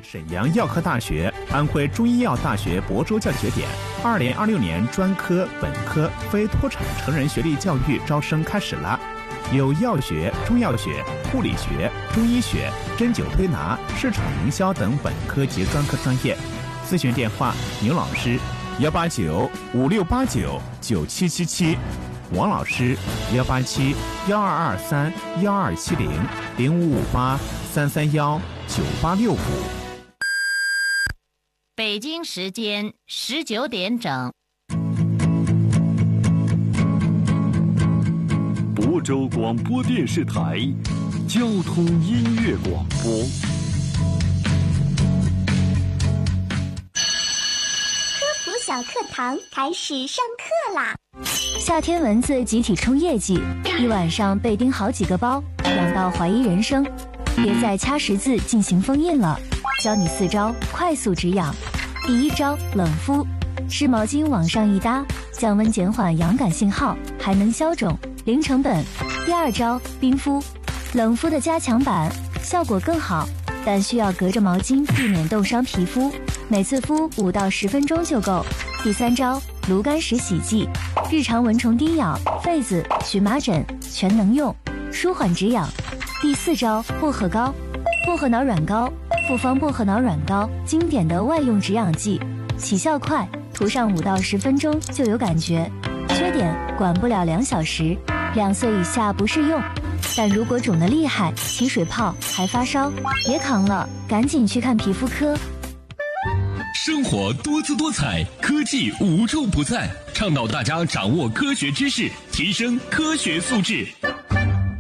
沈阳药科大学、安徽中医药大学亳州教学点2026年专科、本科、非脱产成人学历教育招生开始了。有药学、中药学、护理学、中医学、针灸推拿、市场营销等本科及专科专业。咨询电话：牛老师18956899777，王老师187-1230-1270-0558-331-9865。 北京时间19点整。 亳州广播电视台交通音乐广播。 小课堂开始上课啦！ 夏天蚊子集体冲业绩，一晚上被叮好几个包，痒到怀疑人生。别再掐十字进行封印了，教你4招快速止痒。第1招，冷敷，湿毛巾往上一搭，降温减缓痒感信号，还能消肿，零成本。第2招，冰敷，冷敷的加强版，效果更好，但需要隔着毛巾避免冻伤皮肤。每次敷5到10分钟就够。第3招，炉甘石洗剂，日常蚊虫叮咬、痱子、荨麻疹全能用，舒缓止痒。第4招，薄荷膏，薄荷脑软膏，复方薄荷脑软膏，经典的外用止痒剂，起效快，涂上5到10分钟就有感觉。缺点，管不了2小时，2岁以下不适用。但如果肿得厉害，起水泡还发烧，别扛了，赶紧去看皮肤科。 生活多姿多彩，科技无处不在，倡导大家掌握科学知识，提升科学素质。